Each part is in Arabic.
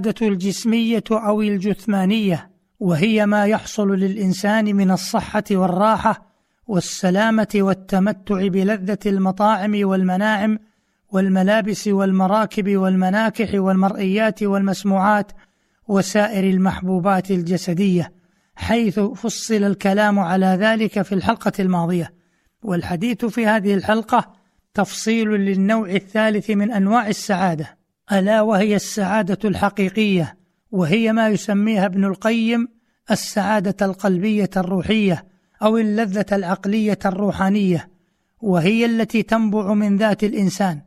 اللذة الجسمية أو الجثمانية، وهي ما يحصل للإنسان من الصحة والراحة والسلامة والتمتع بلذة المطاعم والمناعم والملابس والمراكب والمناكح والمرئيات والمسموعات وسائر المحبوبات الجسدية، حيث فصل الكلام على ذلك في الحلقة الماضية. والحديث في هذه الحلقة تفصيل للنوع الثالث من أنواع السعادة، ألا وهي السعادة الحقيقية، وهي ما يسميها ابن القيم السعادة القلبية الروحية أو اللذة العقلية الروحانية، وهي التي تنبع من ذات الإنسان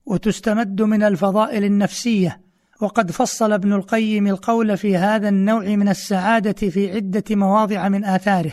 وتستمد من الفضائل النفسية. وقد فصل ابن القيم القول في هذا النوع من السعادة في عدة مواضع من آثاره،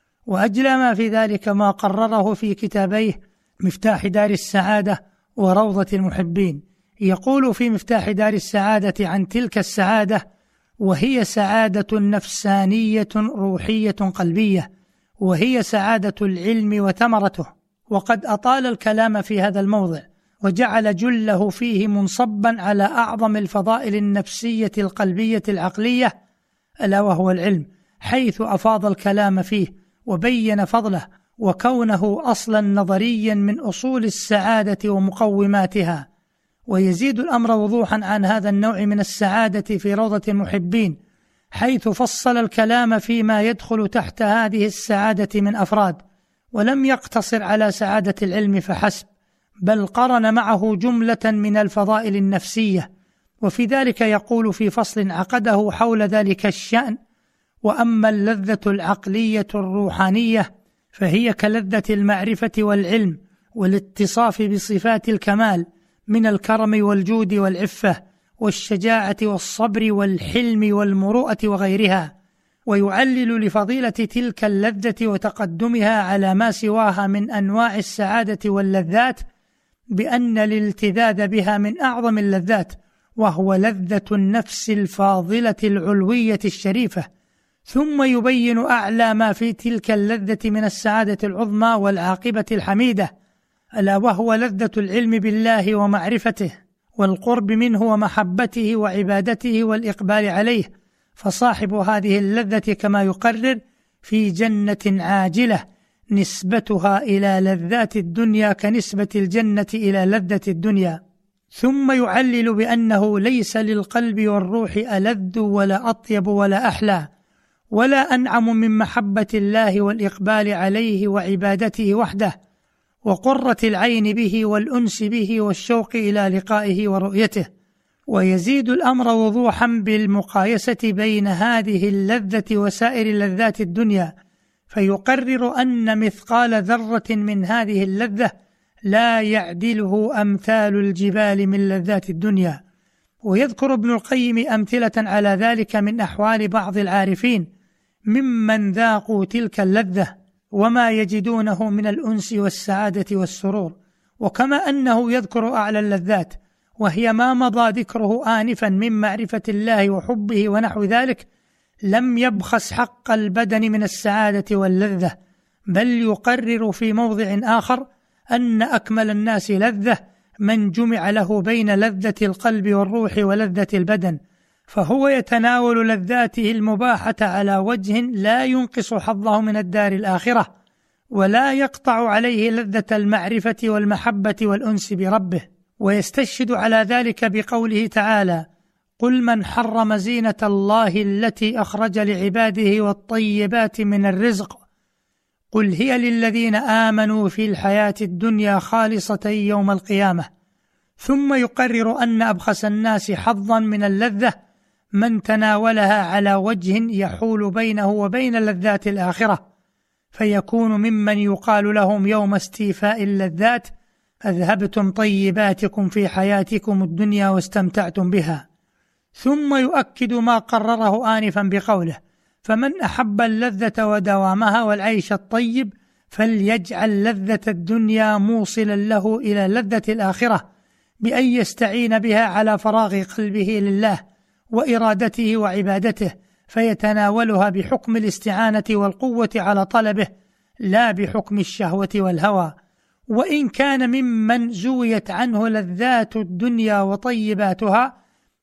وأجلى ما في ذلك ما قرره في كتابيه مفتاح دار السعادة وروضة المحبين. يقول في مفتاح دار السعادة عن تلك السعادة: وهي سعادة نفسانية روحية قلبية، وهي سعادة العلم وثمرته. وقد أطال الكلام في هذا الموضع وجعل جله فيه منصبا على أعظم الفضائل النفسية القلبية العقلية، ألا وهو العلم، حيث أفاض الكلام فيه وبين فضله وكونه أصلا نظريا من أصول السعادة ومقوماتها. ويزيد الأمر وضوحا عن هذا النوع من السعادة في روضة المحبين، حيث فصل الكلام فيما يدخل تحت هذه السعادة من أفراد، ولم يقتصر على سعادة العلم فحسب، بل قرن معه جملة من الفضائل النفسية. وفي ذلك يقول في فصل عقده حول ذلك الشأن: وأما اللذة العقلية الروحانية فهي كلذة المعرفة والعلم والاتصاف بصفات الكمال من الكرم والجود والعفة والشجاعة والصبر والحلم والمروءة وغيرها. ويعلل لفضيلة تلك اللذة وتقدمها على ما سواها من أنواع السعادة واللذات بأن الالتذاذ بها من أعظم اللذات، وهو لذة النفس الفاضلة العلوية الشريفة. ثم يبين أعلى ما في تلك اللذة من السعادة العظمى والعاقبة الحميدة، ألا وهو لذة العلم بالله ومعرفته والقرب منه ومحبته وعبادته والإقبال عليه. فصاحب هذه اللذة كما يقرر في جنة عاجلة نسبتها إلى لذات الدنيا كنسبة الجنة إلى لذة الدنيا. ثم يعلل بأنه ليس للقلب والروح ألذ ولا أطيب ولا أحلى ولا أنعم من محبة الله والإقبال عليه وعبادته وحده، وقرة العين به والأنس به والشوق إلى لقائه ورؤيته. ويزيد الأمر وضوحا بالمقايسة بين هذه اللذة وسائر لذات الدنيا، فيقرر أن مثقال ذرة من هذه اللذة لا يعدله أمثال الجبال من لذات الدنيا. ويذكر ابن القيم أمثلة على ذلك من أحوال بعض العارفين ممن ذاقوا تلك اللذة وما يجدونه من الأنس والسعادة والسرور. وكما أنه يذكر أعلى اللذات وهي ما مضى ذكره آنفا من معرفة الله وحبه ونحو ذلك، لم يبخس حق البدن من السعادة واللذة، بل يقرر في موضع آخر أن أكمل الناس لذة من جمع له بين لذة القلب والروح ولذة البدن، فهو يتناول لذاته المباحة على وجه لا ينقص حظه من الدار الآخرة، ولا يقطع عليه لذة المعرفة والمحبة والأنس بربه. ويستشهد على ذلك بقوله تعالى: قل من حرم زينة الله التي أخرج لعباده والطيبات من الرزق قل هي للذين آمنوا في الحياة الدنيا خالصة يوم القيامة. ثم يقرر أن أبخس الناس حظا من اللذة من تناولها على وجه يحول بينه وبين لذات الآخرة، فيكون ممن يقال لهم يوم استيفاء اللذات: أذهبتم طيباتكم في حياتكم الدنيا واستمتعتم بها. ثم يؤكد ما قرره آنفا بقوله: فمن أحب اللذة ودوامها والعيش الطيب فليجعل لذة الدنيا موصلا له إلى لذة الآخرة بأن يستعين بها على فراغ قلبه لله وإرادته وعبادته، فيتناولها بحكم الاستعانة والقوة على طلبه لا بحكم الشهوة والهوى. وإن كان ممن زويت عنه لذات الدنيا وطيباتها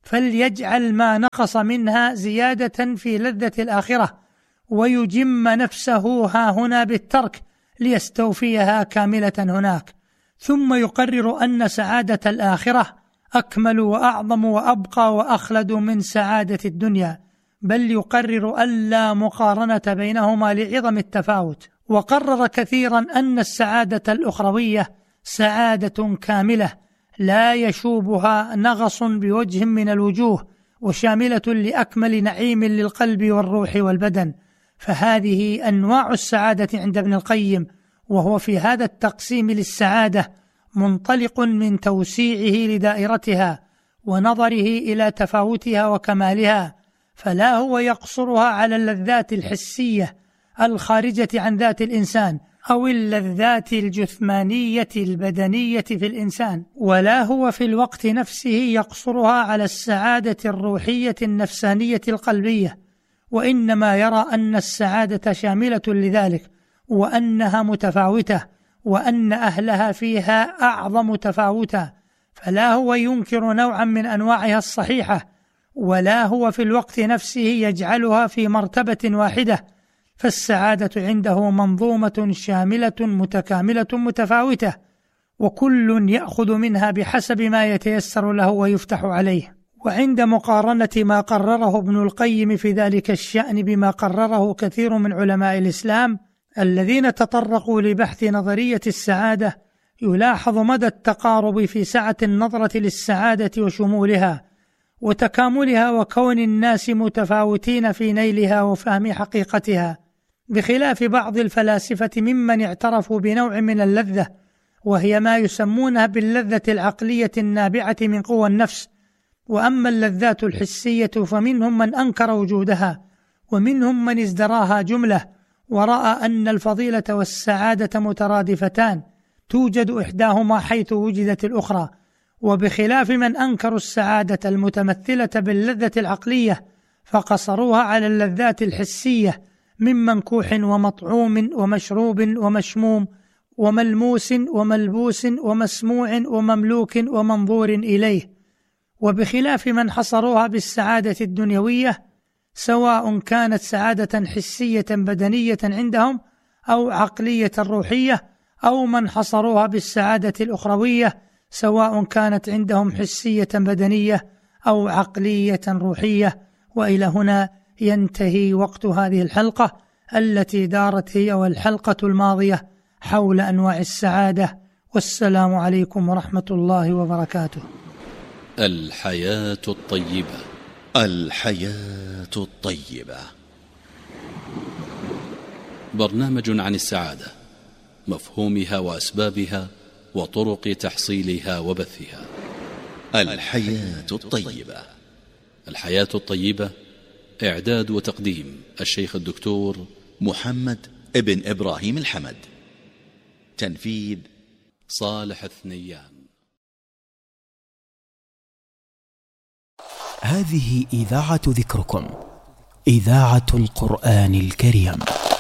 فليجعل ما نقص منها زيادة في لذة الآخرة، ويجم نفسه هاهنا بالترك ليستوفيها كاملة هناك، ثم يقرر أن سعادة الآخرة أكمل وأعظم وأبقى وأخلد من سعادة الدنيا، بل يقرر ألا مقارنة بينهما لعظم التفاوت. وقرر كثيرا أن السعادة الأخروية سعادة كاملة لا يشوبها نغص بوجه من الوجوه، وشاملة لأكمل نعيم للقلب والروح والبدن. فهذه أنواع السعادة عند ابن القيم، وهو في هذا التقسيم للسعادة منطلق من توسيعه لدائرتها ونظره إلى تفاوتها وكمالها، فلا هو يقصرها على اللذات الحسية الخارجة عن ذات الإنسان أو اللذات الجثمانية البدنية في الإنسان، ولا هو في الوقت نفسه يقصرها على السعادة الروحية النفسانية القلبية، وإنما يرى أن السعادة شاملة لذلك، وأنها متفاوتة، وأن أهلها فيها أعظم تفاوتا، فلا هو ينكر نوعا من أنواعها الصحيحة، ولا هو في الوقت نفسه يجعلها في مرتبة واحدة، فالسعادة عنده منظومة شاملة متكاملة متفاوتة، وكل يأخذ منها بحسب ما يتيسر له ويفتح عليه. وعند مقارنة ما قرره ابن القيم في ذلك الشأن بما قرره كثير من علماء الإسلام الذين تطرقوا لبحث نظرية السعادة، يلاحظ مدى التقارب في سعة النظرة للسعادة وشمولها وتكاملها، وكون الناس متفاوتين في نيلها وفهم حقيقتها، بخلاف بعض الفلاسفة ممن اعترفوا بنوع من اللذة، وهي ما يسمونها باللذة العقلية النابعة من قوى النفس. وأما اللذات الحسية فمنهم من أنكر وجودها، ومنهم من ازدراها جملة، ورأى أن الفضيلة والسعادة مترادفتان، توجد إحداهما حيث وجدت الأخرى. وبخلاف من أنكروا السعادة المتمثلة باللذة العقلية فقصروها على اللذات الحسية من منكوح ومطعوم ومشروب ومشموم وملموس وملبوس ومسموع ومملوك ومنظور إليه. وبخلاف من حصروها بالسعادة الدنيوية، سواء كانت سعادة حسية بدنية عندهم أو عقلية روحية، أو من حصروها بالسعادة الأخروية، سواء كانت عندهم حسية بدنية أو عقلية روحية. وإلى هنا ينتهي وقت هذه الحلقة التي دارت هي والحلقة الماضية حول أنواع السعادة، والسلام عليكم ورحمة الله وبركاته. الحياة الطيبة. الحياة الطيبة، برنامج عن السعادة، مفهومها وأسبابها وطرق تحصيلها وبثها. الحياة الطيبة. الحياة الطيبة، إعداد وتقديم الشيخ الدكتور محمد ابن إبراهيم الحمد، تنفيذ صالح الثنيان. هذه إذاعة ذكركم، إذاعة القرآن الكريم.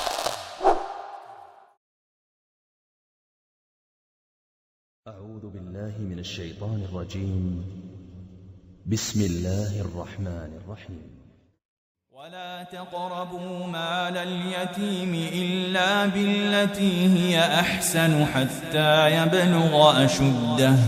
أعوذ بالله من الشيطان الرجيم. بسم الله الرحمن الرحيم. ولا تقربوا مال اليتيم إلا بالتي هي أحسن حتى يبلغ أشده